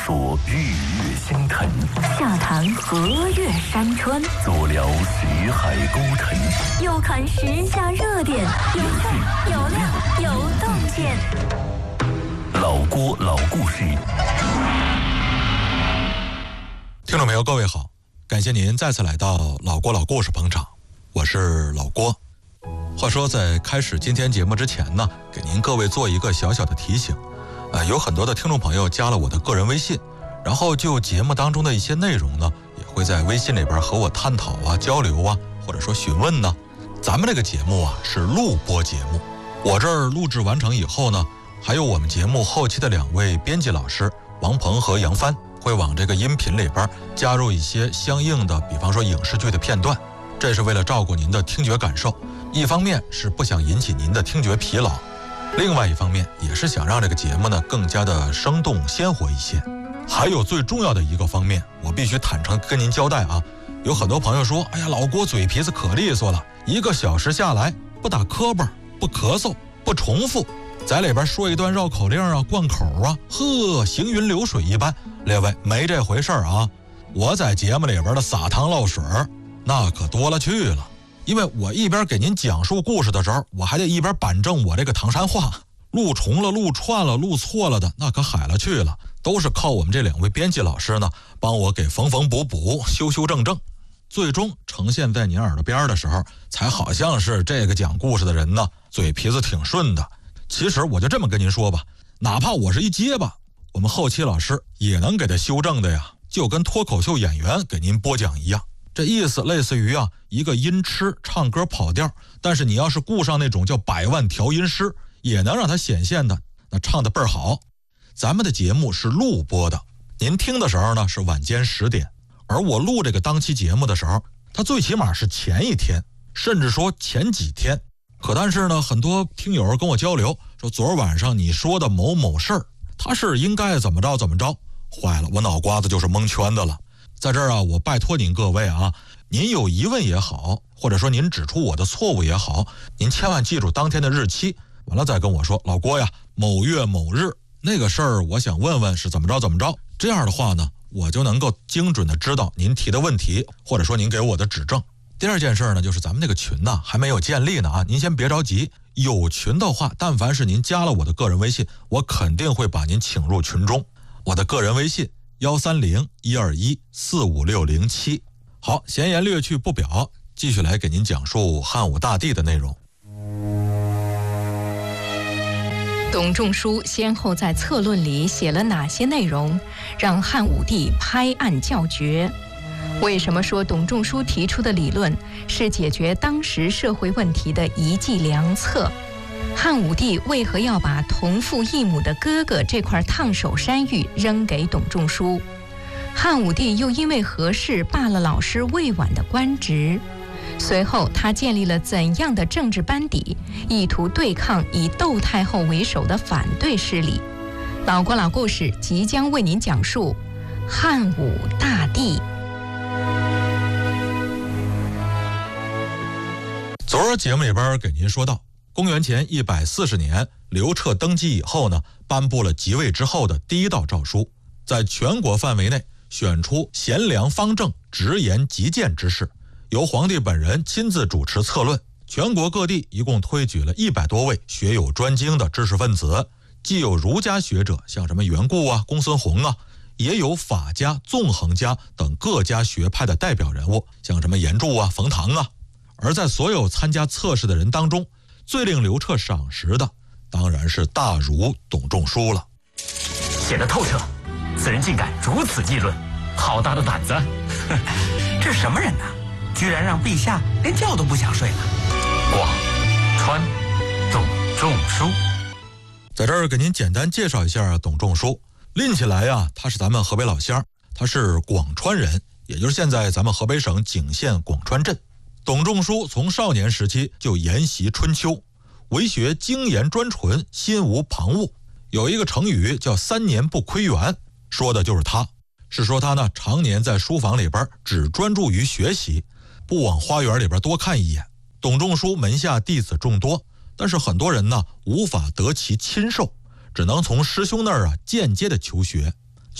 说日月星辰， 下谈河岳山川， 左聊识海沟沉， 右看时下热点，有趣有料有洞见。 老郭老故事。 听众朋友各位好，感谢您再次来到老郭老故事捧场，我是老郭。话说在开始今天节目之前呢，给您各位做一个小小的提醒。有很多的听众朋友加了我的个人微信，然后就节目当中的一些内容呢，也会在微信里边和我探讨啊、交流啊，或者说询问呢。咱们这个节目啊是录播节目，我这儿录制完成以后呢，还有我们节目后期的2位编辑老师王鹏和杨帆会往这个音频里边加入一些相应的，比方说影视剧的片段，这是为了照顾您的听觉感受，一方面是不想引起您的听觉疲劳，另外一方面也是想让这个节目呢更加的生动鲜活一些。还有最重要的一个方面，我必须坦诚跟您交代啊，有很多朋友说，哎呀，老郭嘴皮子可利索了，1个小时下来不打磕巴，不咳嗽，不重复，在里边说一段绕口令啊、贯口啊，行云流水一般。列位，没这回事啊！我在节目里边的撒汤漏水那可多了去了，因为我一边给您讲述故事的时候，我还得一边板正我这个唐山话，录重了、录串了、录错了的那可海了去了，都是靠我们这2位编辑老师呢帮我给缝缝补补、修修正正，最终呈现在您耳朵边的时候，才好像是这个讲故事的人呢嘴皮子挺顺的。其实我就这么跟您说吧，哪怕我是一结巴，我们后期老师也能给他修正的呀，就跟脱口秀演员给您播讲一样。这意思类似于啊，一个音痴唱歌跑调，但是你要是雇上那种叫100万调音师，也能让他显现的那唱的倍儿好。咱们的节目是录播的，您听的时候呢是晚间10点，而我录这个当期节目的时候，它最起码是前一天，甚至说前几天。可但是呢，很多听友跟我交流说，昨儿晚上你说的某某事儿，它是应该怎么着怎么着，坏了，我脑瓜子就是蒙圈的了。在这儿啊，我拜托您各位啊，您有疑问也好，或者说您指出我的错误也好，您千万记住当天的日期，完了再跟我说，老郭呀，某月某日那个事儿我想问问是怎么着怎么着，这样的话呢，我就能够精准的知道您提的问题，或者说您给我的指正。第二件事呢，就是咱们那个群呢还没有建立呢啊，您先别着急，有群的话，但凡是您加了我的个人微信，我肯定会把您请入群中。我的个人微信130-121-45607。好，闲言略去不表，继续来给您讲述汉武大帝的内容。 董仲舒先后在策论里写了哪些内容，让汉武帝拍案叫绝？为什么说董仲舒提出的理论是解决当时社会问题的一剂良策？汉武帝为何要把同父异母的哥哥这块烫手山芋扔给董仲舒？汉武帝又因为何事罢了老师魏婉的官职？随后他建立了怎样的政治班底，意图对抗以窦太后为首的反对势力？老郭老故事即将为您讲述汉武大帝。 昨儿节目里边给您说到，公元前140年，刘彻登基以后呢，颁布了即位之后的第1道诏书，在全国范围内选出贤良方正、直言极谏之士，由皇帝本人亲自主持策论。全国各地一共推举了100多位学有专精的知识分子，既有儒家学者，像什么袁固啊、公孙弘啊，也有法家、纵横家等各家学派的代表人物，像什么严注啊、冯唐啊。而在所有参加测试的人当中，最令刘彻赏识的当然是大儒董仲舒了。 写得透彻，此人竟敢如此议论，好大的胆子！ 这是什么人呢？居然让陛下连觉都不想睡了。 广川董仲舒， 在这儿给您简单介绍一下董仲舒。拎起来呀，他是咱们河北老乡，他是广川人，也就是现在咱们河北省景县广川镇。董仲舒从少年时期就研习春秋，为学精研专纯，心无旁骛。有一个成语叫3年不窥园，说的就是他，是说他呢常年在书房里边只专注于学习，不往花园里边多看一眼。董仲舒门下弟子众多，但是很多人呢无法得其亲授，只能从师兄那儿间接的求学。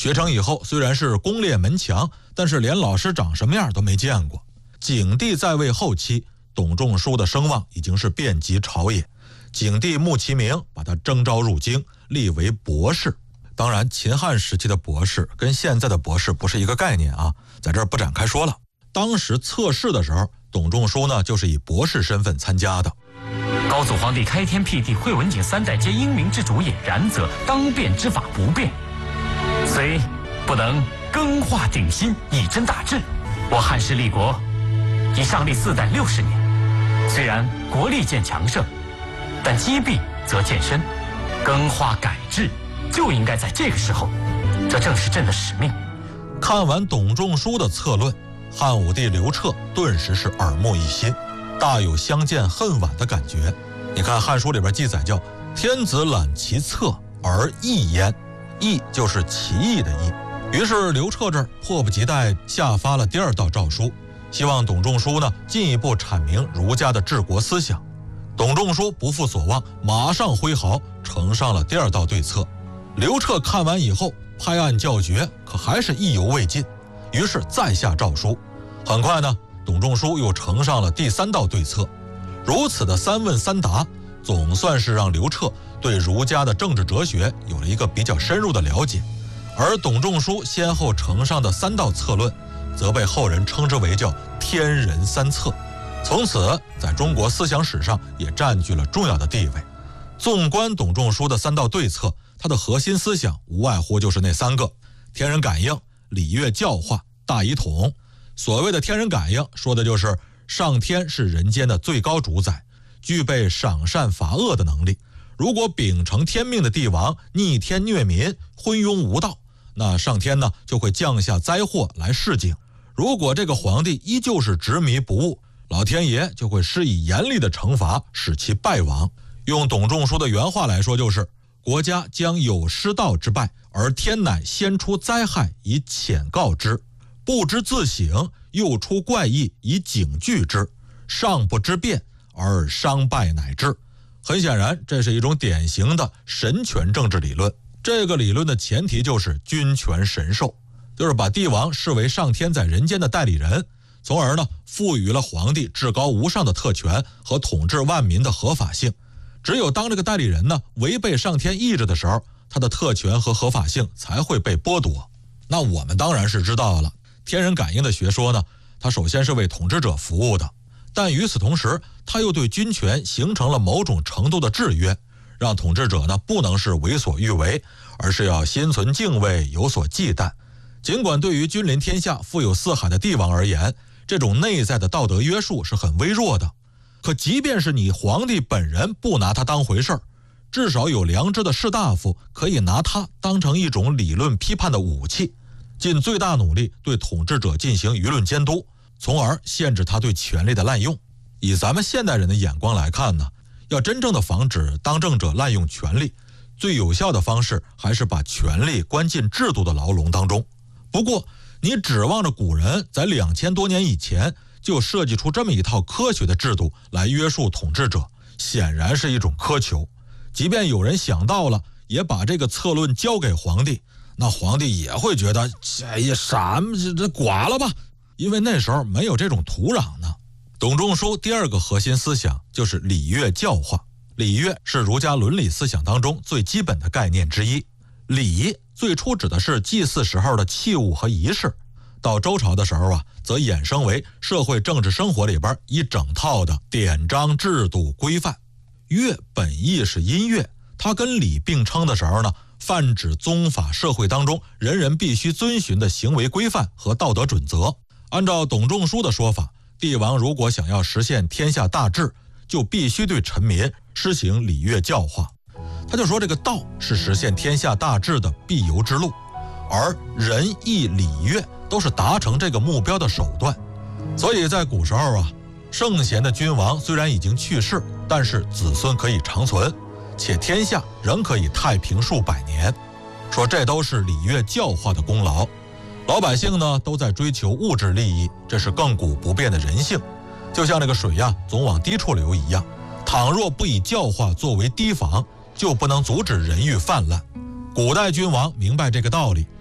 学成以后虽然是攻略门墙，但是连老师长什么样都没见过。景帝在位后期，董仲舒的声望已经是遍及朝野，景帝慕其名，把他征召入京，立为博士。当然秦汉时期的博士跟现在的博士不是一个概念啊，在这儿不展开说了。当时测试的时候，董仲舒呢就是以博士身份参加的。 高祖皇帝开天辟地，惠文景三代皆英明之主也，然则当变之法不变，虽不能更化鼎新，以真大治。我汉室立国已上立4代60年，虽然国力渐强盛，但积弊则渐深，更化改制就应该在这个时候，这正是朕的使命。 看完董仲舒的策论，汉武帝刘彻顿时是耳目一新，大有相见恨晚的感觉。你看《汉书》里边记载叫天子览其策而异焉，异就是奇异的异。于是刘彻这儿迫不及待下发了第2道诏书，希望董仲舒呢进一步阐明儒家的治国思想。董仲舒不负所望，马上挥毫呈上了第2道对策。刘彻看完以后拍案叫绝，可还是意犹未尽，于是再下诏书。很快呢，董仲舒又呈上了第3道对策。如此的3问3答，总算是让刘彻对儒家的政治哲学有了一个比较深入的了解。而董仲舒先后呈上的3道策论，则被后人称之为叫天人3策，从此在中国思想史上也占据了重要的地位。纵观董仲舒的3道对策，它的核心思想无外乎就是那3个：天人感应、礼乐教化、大一统。所谓的天人感应，说的就是上天是人间的最高主宰，具备赏善罚恶的能力。如果秉承天命的帝王逆天虐民、昏庸无道，那上天呢就会降下灾祸来示警。如果这个皇帝依旧是执迷不悟，老天爷就会施以严厉的惩罚，使其败亡。用董仲舒的原话来说，就是国家将有失道之败，而天乃先出灾害以遣告之，不知自省，又出怪异以警惧之，上不知变而伤败乃至。很显然，这是一种典型的神权政治理论。这个理论的前提就是君权神授，就是把帝王视为上天在人间的代理人，从而呢赋予了皇帝至高无上的特权和统治万民的合法性。只有当这个代理人呢违背上天意志的时候，他的特权和合法性才会被剥夺。那我们当然是知道了，天人感应的学说呢，它首先是为统治者服务的，但与此同时，它又对军权形成了某种程度的制约，让统治者呢不能是为所欲为，而是要心存敬畏，有所忌惮。尽管对于君临天下、富有四海的帝王而言，这种内在的道德约束是很微弱的，可即便是你皇帝本人不拿它当回事儿，至少有良知的士大夫可以拿它当成一种理论批判的武器，尽最大努力对统治者进行舆论监督，从而限制他对权力的滥用。以咱们现代人的眼光来看呢，要真正的防止当政者滥用权力，最有效的方式还是把权力关进制度的牢笼当中。不过你指望着古人在2000多年以前就设计出这么一套科学的制度来约束统治者，显然是一种苛求。即便有人想到了，也把这个策论交给皇帝，那皇帝也会觉得哎呀，什么这寡了吧，因为那时候没有这种土壤呢。董仲舒第2个核心思想就是礼乐教化。礼乐是儒家伦理思想当中最基本的概念之一。礼最初指的是祭祀时候的器物和仪式，到周朝的时候啊，则衍生为社会政治生活里边一整套的典章制度规范。乐本意是音乐，它跟礼并称的时候呢，泛指宗法社会当中人人必须遵循的行为规范和道德准则。按照董仲舒的说法，帝王如果想要实现天下大治，就必须对臣民施行礼乐教化。他就说这个道是实现天下大治的必由之路，而仁义礼乐都是达成这个目标的手段。所以在古时候啊，圣贤的君王虽然已经去世，但是子孙可以长存，且天下仍可以太平数百年。说这都是礼乐教化的功劳。老百姓呢都在追求物质利益，这是亘古不变的人性。就像这个水呀总往低处流一样，倘若不以教化作为堤防，就不能阻止人欲泛滥。古代君王明白这个道理，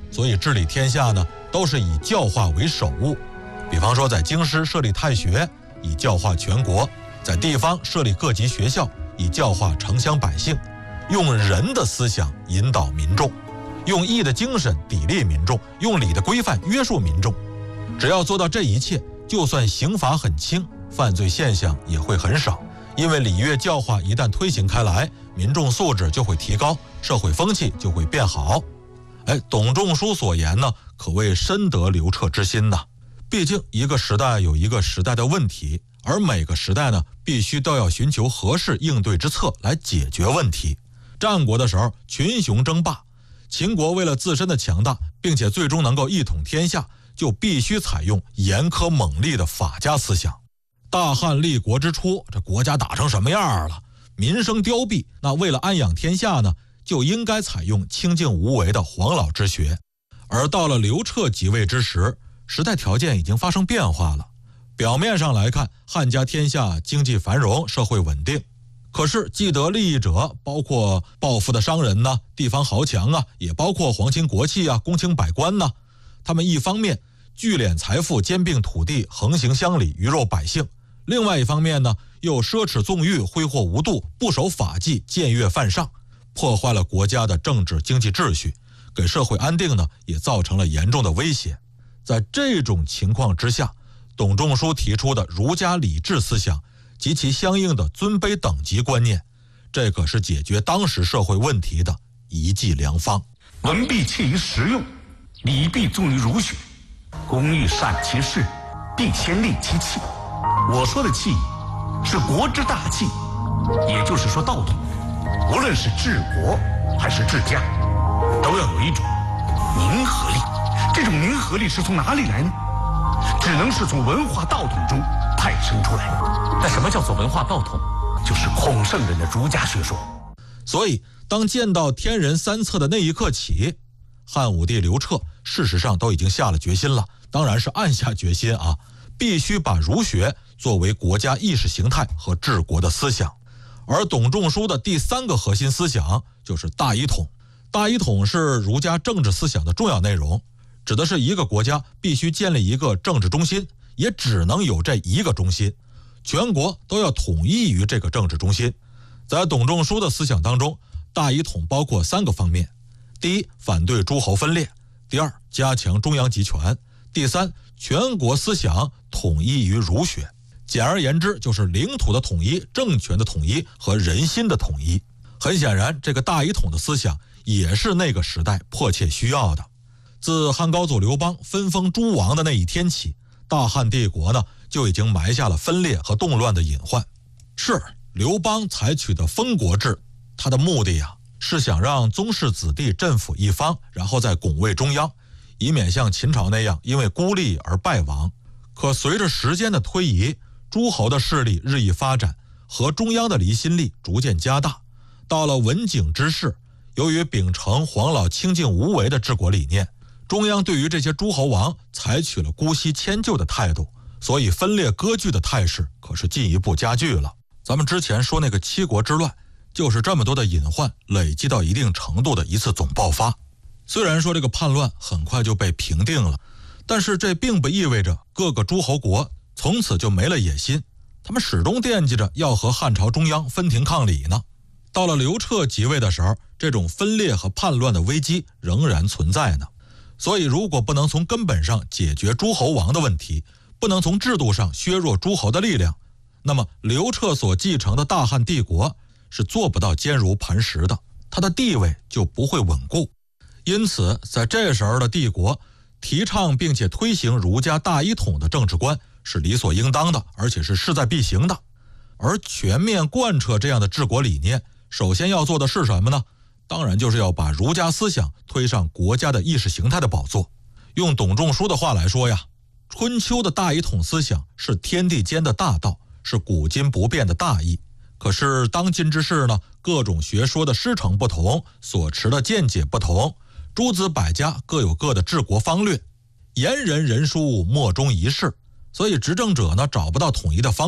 所以治理天下呢，都是以教化为首务。比方说在京师设立太学，以教化全国；在地方设立各级学校，以教化城乡百姓。用仁的思想引导民众，用义的精神砥砺民众，用礼的规范约束民众。只要做到这一切，就算刑罚很轻，犯罪现象也会很少。因为礼乐教化一旦推行开来，民众素质就会提高，社会风气就会变好。董仲舒所言呢，可谓深得刘彻之心呐。毕竟一个时代有一个时代的问题，而每个时代呢，必须都要寻求合适应对之策来解决问题。战国的时候，群雄争霸，秦国为了自身的强大，并且最终能够一统天下，就必须采用严苛猛厉的法家思想。大汉立国之初，这国家打成什么样了？民生凋敝，那为了安养天下呢，就应该采用清静无为的黄老之学。而到了刘彻即位之时，时代条件已经发生变化了。表面上来看，汉家天下经济繁荣，社会稳定。可是既得利益者，包括暴富的商人呢，地方豪强啊，也包括皇亲国戚啊，公卿百官呢，他们一方面聚敛财富，兼并土地，横行乡里，鱼肉百姓；另外一方面呢，又奢侈纵欲，挥霍无度，不守法纪，僭越犯上，破坏了国家的政治经济秩序，给社会安定呢也造成了严重的威胁。在这种情况之下，董仲舒提出的儒家礼治思想及其相应的尊卑等级观念，这可是解决当时社会问题的一剂良方。 文必切于实用，礼必重于儒学。工欲善其事，必先利其器。我说的器是国之大器，也就是说道统。无论是治国还是治家，都要有一种凝合力。这种凝合力是从哪里来呢？只能是从文化道统中派生出来。 那什么叫做文化道统？ 就是孔圣人的儒家学说。 所以当见到天人三策的那一刻起，汉武帝刘彻事实上都已经下了决心了，当然是暗下决心啊，必须把儒学作为国家意识形态和治国的思想。而董仲舒的第三个核心思想就是大一统。大一统是儒家政治思想的重要内容，指的是一个国家必须建立一个政治中心，也只能有这一个中心，全国都要统一于这个政治中心。在董仲舒的思想当中，大一统包括3个方面：第一，反对诸侯分裂；第二，加强中央集权；第三，全国思想统一于儒学。简而言之，就是领土的统一、政权的统一和人心的统一。很显然，这个大一统的思想也是那个时代迫切需要的。自汉高祖刘邦分封诸王的那一天起，大汉帝国呢就已经埋下了分裂和动乱的隐患。是刘邦采取的封国制，他的目的是想让宗室子弟镇抚一方，然后再拱卫中央，以免像秦朝那样因为孤立而败亡。可随着时间的推移，诸侯的势力日益发展，和中央的离心力逐渐加大。到了文景之世，由于秉承黄老清静无为的治国理念，中央对于这些诸侯王采取了姑息迁就的态度，所以分裂割据的态势可是进一步加剧了。咱们之前说那个七国之乱，就是这么多的隐患累积到一定程度的一次总爆发。虽然说这个叛乱很快就被平定了，但是这并不意味着各个诸侯国从此就没了野心，他们始终惦记着要和汉朝中央分庭抗礼呢。到了刘彻即位的时候，这种分裂和叛乱的危机仍然存在呢。所以如果不能从根本上解决诸侯王的问题，不能从制度上削弱诸侯的力量，那么刘彻所继承的大汉帝国是做不到坚如磐石的，他的地位就不会稳固。因此在这时候的帝国提倡并且推行儒家大一统的政治观是理所应当的，而且是势在必行的。而全面贯彻这样的治国理念，首先要做的是什么呢？当然就是要把儒家思想推上国家的意识形态的宝座。用董仲舒的话来说呀，春秋的大一统思想是天地间的大道，是古今不变的大义。可是当今之世呢，各种学说的师承不同，所持的见解不同，诸子百家各有各的治国方略，言人人殊，莫衷一是。所以执政者呢找不到统一的方向，致使法令制度屡屡变更，臣民们就无从遵守。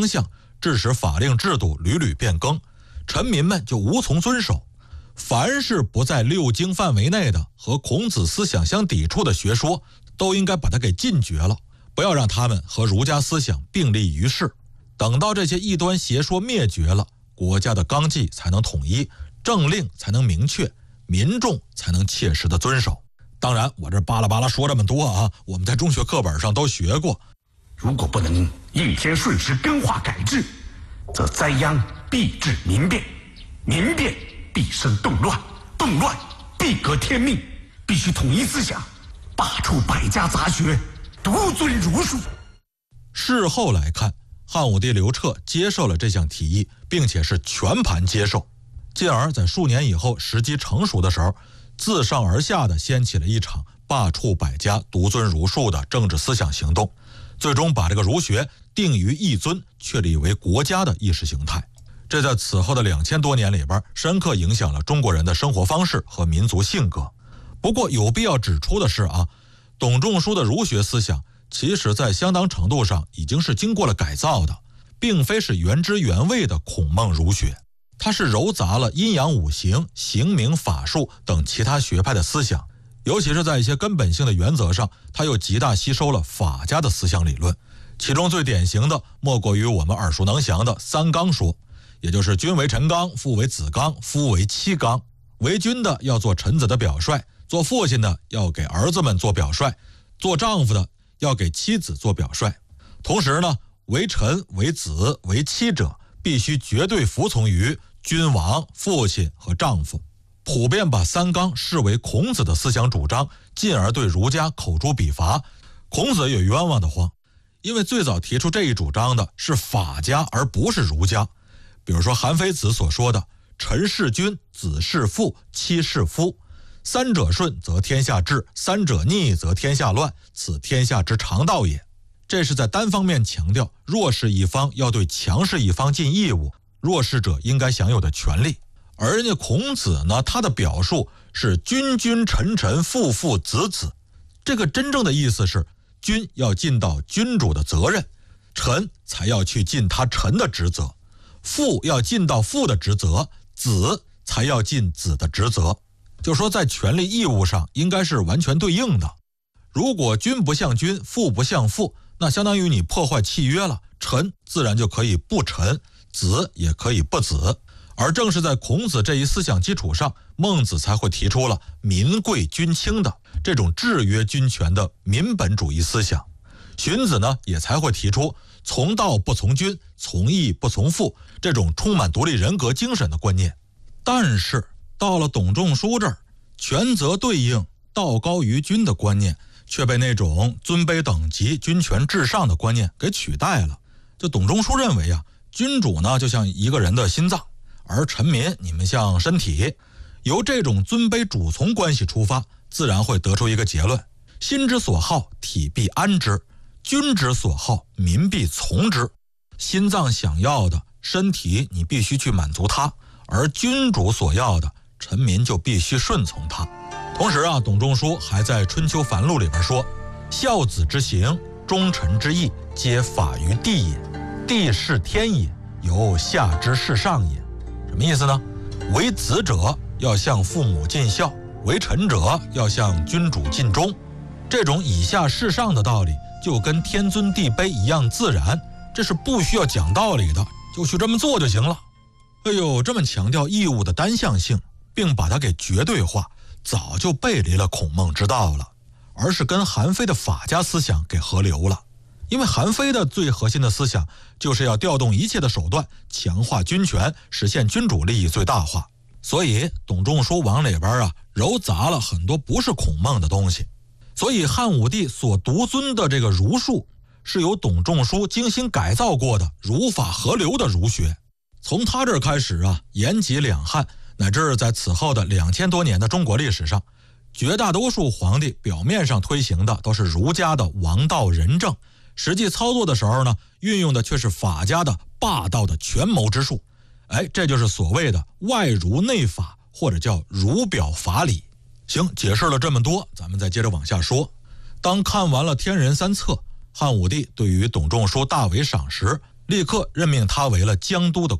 凡是不在六经范围内的和孔子思想相抵触的学说，都应该把它给禁绝了，不要让他们和儒家思想并立于世。等到这些异端邪说灭绝了，国家的纲纪才能统一，政令才能明确，民众才能切实的遵守。当然，我这巴拉巴拉说这么多啊，我们在中学课本上都学过。 如果不能应天顺时更化改制，则灾殃必至民变，民变必生动乱，动乱必革天命。必须统一思想，罢黜百家杂学，独尊儒术。 事后来看，汉武帝刘彻接受了这项提议，并且是全盘接受，进而在数年以后时机成熟的时候，自上而下的掀起了一场罢黜百家、独尊儒术的政治思想行动，最终把这个儒学定于一尊，确立为国家的意识形态。这在此后的2000多年里边，深刻影响了中国人的生活方式和民族性格。不过有必要指出的是啊，董仲舒的儒学思想其实在相当程度上已经是经过了改造的，并非是原汁原味的孔孟儒学，它是糅杂了阴阳五行、刑名法术等其他学派的思想，尤其是在一些根本性的原则上，它又极大吸收了法家的思想理论。其中最典型的莫过于我们耳熟能详的三纲说，也就是君为臣纲，父为子纲，夫为妻纲。为君的要做臣子的表率，做父亲的要给儿子们做表率，做丈夫的要给妻子做表率。同时呢，为臣、为子、为妻者必须绝对服从于君王、父亲和丈夫。普遍把三纲视为孔子的思想主张，进而对儒家口诛笔伐。孔子也冤枉得慌，因为最早提出这一主张的是法家，而不是儒家。比如说韩非子所说的臣是君，子是父，妻是夫，三者顺则天下治，三者逆则天下乱，此天下之常道也。这是在单方面强调弱势一方要对强势一方尽义务，弱势者应该享有的权利。而人家孔子呢，他的表述是君君臣臣父父子子，这个真正的意思是君要尽到君主的责任，臣才要去尽他臣的职责，父要尽到父的职责，子才要尽子的职责。就说在权利义务上应该是完全对应的。如果君不像君，父不像父，那相当于你破坏契约了，臣自然就可以不臣，子也可以不子。而正是在孔子这一思想基础上，孟子才会提出了民贵君轻的这种制约君权的民本主义思想。荀子呢，也才会提出从道不从君，从义不从父这种充满独立人格精神的观念。但是到了董仲舒这儿，权责对应、道高于君的观念却被那种尊卑等级、君权至上的观念给取代了。就董仲舒认为啊，君主呢就像一个人的心脏，而臣民你们像身体。由这种尊卑主从关系出发，自然会得出一个结论：心之所好，体必安之；君之所好，民必从之。心脏想要的，身体你必须去满足它，而君主所要的，臣民就必须顺从他。同时啊，董仲舒还在《春秋繁露》里边说：孝子之行，忠臣之义，皆法于地也。地是天也，由下之事上也。什么意思呢？为子者要向父母尽孝，为臣者要向君主尽忠。这种以下事上的道理，就跟天尊地卑一样自然，这是不需要讲道理的，就去这么做就行了。哎呦，这么强调义务的单向性，并把它给绝对化，早就背离了孔孟之道了，而是跟韩非的法家思想给合流了。因为韩非的最核心的思想就是要调动一切的手段，强化军权，实现君主利益最大化。所以董仲舒往里边糅杂了很多不是孔孟的东西。所以汉武帝所独尊的这个儒术，是由董仲舒精心改造过的儒法合流的儒学。从他这儿开始延及两汉，乃至在此后的2000多年的中国历史上，绝大多数皇帝表面上推行的都是儒家的王道仁政，实际操作的时候呢，运用的却是法家的霸道的权谋之术。这就是所谓的外儒内法，或者叫儒表法理。行，解释了这么多，咱们再接着往下说。当看完了《天人三策》，汉武帝对于董仲舒大为赏识，立刻任命他为了江都的